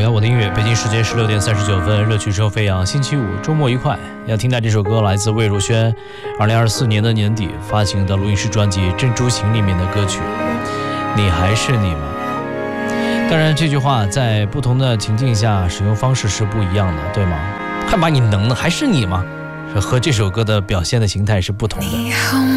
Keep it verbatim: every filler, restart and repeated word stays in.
聊我的音乐，北京时间十六点三十九分，热曲收飞扬，星期五周末愉快。要听到这首歌来自魏如萱二零二四年的年底发行的录音室专辑《珍珠行》里面的歌曲你还是你吗？当然这句话在不同的情境下使用方式是不一样的，对吗？看把你能的还是你吗？和这首歌的表现的形态是不同的。 你好